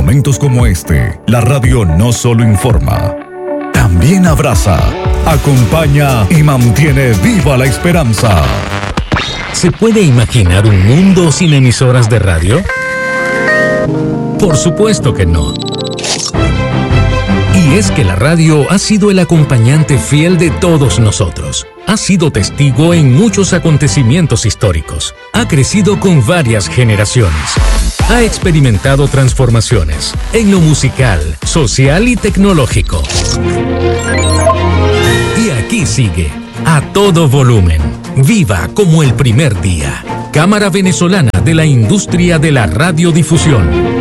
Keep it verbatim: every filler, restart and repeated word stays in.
momentos como este, la radio no solo informa, también abraza, acompaña y mantiene viva la esperanza. ¿Se puede imaginar un mundo sin emisoras de radio? Por supuesto que no. Y es que la radio ha sido el acompañante fiel de todos nosotros. Ha sido testigo en muchos acontecimientos históricos. Ha crecido con varias generaciones. Ha experimentado transformaciones en lo musical, social y tecnológico. Y aquí sigue, a todo volumen, viva como el primer día. Cámara Venezolana de la Industria de la Radiodifusión.